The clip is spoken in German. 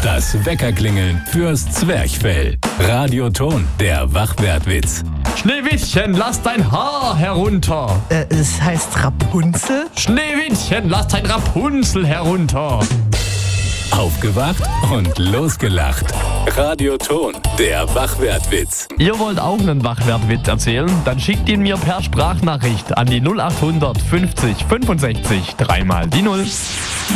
Das Weckerklingeln fürs Zwerchfell. Radioton, der Wachwertwitz. Schneewittchen, lass dein Haar herunter. Es heißt Rapunzel? Schneewittchen, lass dein Rapunzel herunter. Aufgewacht und losgelacht. Radioton, der Wachwertwitz. Ihr wollt auch einen Wachwertwitz erzählen? Dann schickt ihn mir per Sprachnachricht an die 0800 50 65 3 mal die 0.